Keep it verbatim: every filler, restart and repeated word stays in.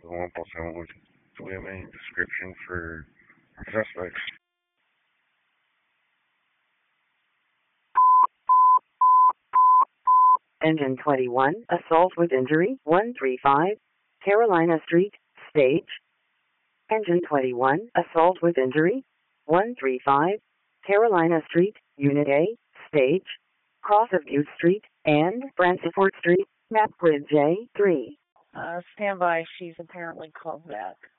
the Wampo Sandwich. Do we have any description for suspects? Engine twenty-one, assault with injury, one three five, Carolina Street, stage. Engine twenty-one, assault with injury, one three five, Carolina Street, Unit A, stage. Cross of Butte Street and Bransford Street, map grid J three. Uh, stand by. She's apparently called back.